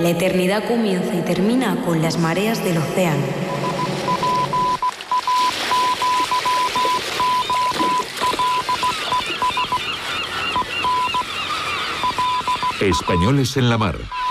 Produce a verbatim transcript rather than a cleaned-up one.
La eternidad comienza y termina con las mareas del océano. Españoles en la mar.